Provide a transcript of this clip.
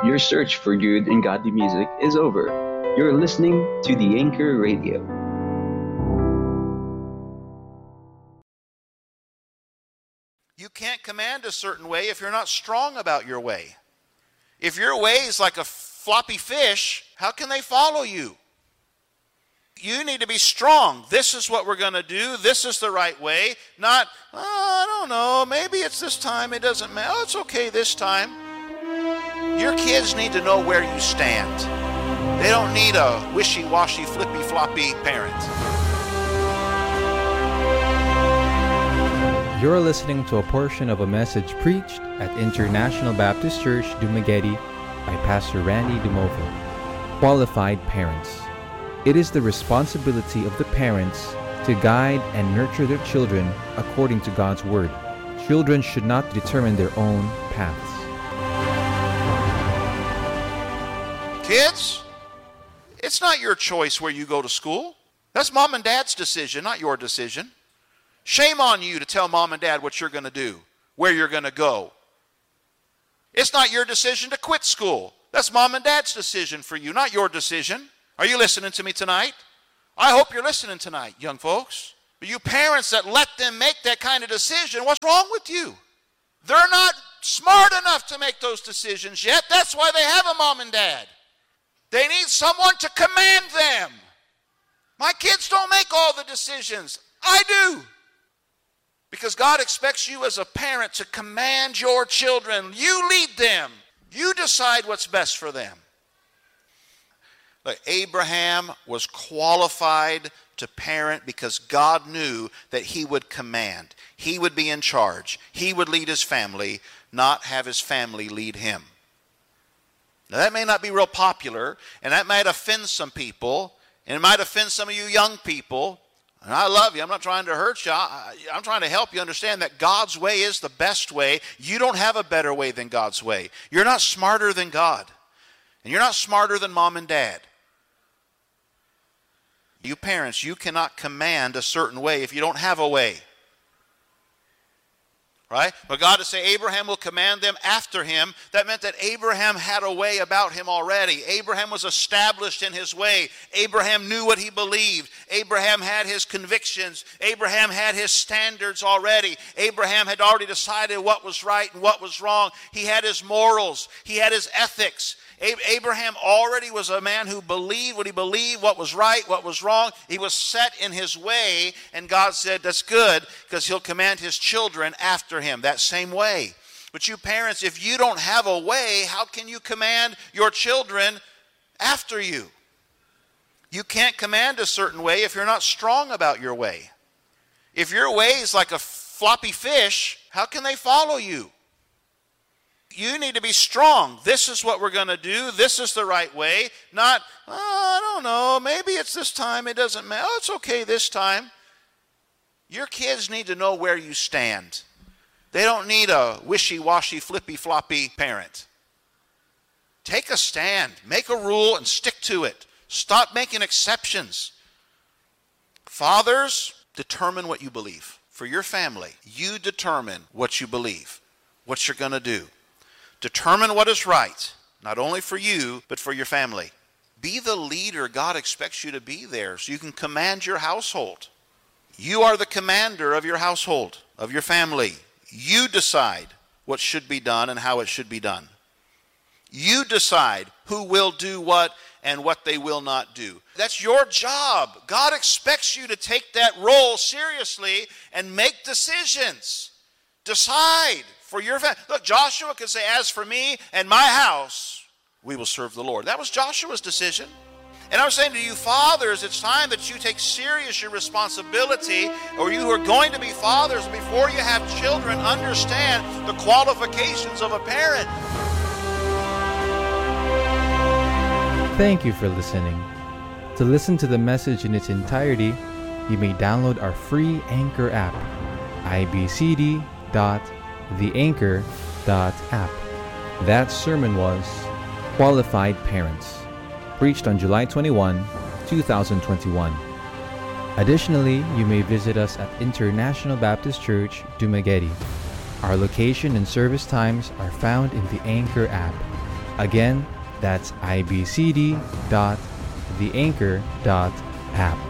Your search for good and godly music is over. You're listening to the Anchor Radio. You can't command a certain way if you're not strong about your way. If your way is like a floppy fish, how can they follow you? You need to be strong. This is what we're going to do. This is the right way. Not, I don't know, maybe it's this time. It doesn't matter. Oh, it's okay this time. Your kids need to know where you stand. They don't need a wishy-washy, flippy-floppy parent. You're listening to a portion of a message preached at International Baptist Church, Dumaguete by Pastor Randy Dumovo. Qualified parents. It is the responsibility of the parents to guide and nurture their children according to God's Word. Children should not determine their own paths. Kids, it's not your choice where you go to school. That's mom and dad's decision, not your decision. Shame on you to tell mom and dad what you're going to do, where you're going to go. It's not your decision to quit school. That's mom and dad's decision for you, not your decision. Are you listening to me tonight? I hope you're listening tonight, young folks. But you parents that let them make that kind of decision, what's wrong with you? They're not smart enough to make those decisions yet. That's why they have a mom and dad. They need someone to command them. My kids don't make all the decisions. I do. Because God expects you as a parent to command your children. You lead them. You decide what's best for them. But Abraham was qualified to parent because God knew that he would command. He would be in charge. He would lead his family, not have his family lead him. Now that may not be real popular, and that might offend some people, and it might offend some of you young people. And I love you. I'm not trying to hurt you. I'm trying to help you understand that God's way is the best way. You don't have a better way than God's way. You're not smarter than God. And you're not smarter than mom and dad. You parents, you cannot command a certain way if you don't have a way. Right? But God to say Abraham will command them after him, that meant that Abraham had a way about him already. Abraham was established in his way. Abraham knew what he believed. Abraham had his convictions. Abraham had his standards already. Abraham had already decided what was right and what was wrong. He had his morals. He had his ethics. Abraham already was a man who believed what he believed, what was right, what was wrong. He was set in his way, and God said, that's good, because he'll command his children after him that same way. But you parents, if you don't have a way, how can you command your children after you? You can't command a certain way if you're not strong about your way. If your way is like a floppy fish, how can they follow you? You need to be strong. This is what we're going to do. This is the right way. Not, I don't know, maybe it's this time. It doesn't matter. Oh, it's okay this time. Your kids need to know where you stand. They don't need a wishy-washy, flippy-floppy parent. Take a stand. Make a rule and stick to it. Stop making exceptions. Fathers, determine what you believe. For your family, you determine what you believe, what you're going to do. Determine what is right, not only for you, but for your family. Be the leader God expects you to be there so you can command your household. You are the commander of your household, of your family. You decide what should be done and how it should be done. You decide who will do what and what they will not do. That's your job. God expects you to take that role seriously and make decisions. Decide. For your family. Look, Joshua could say, as for me and my house, we will serve the Lord. That was Joshua's decision. And I'm saying to you fathers, it's time that you take serious your responsibility, or you who are going to be fathers, before you have children, understand the qualifications of a parent. Thank you for listening. To listen to the message in its entirety, you may download our free Anchor app, ibcd.theanchor.app. That sermon was Qualified Parents, preached on July 21, 2021. Additionally, you may visit us at International Baptist Church, Dumaguete. Our location and service times are found in the Anchor app. Again, that's ibcd.theanchor.app.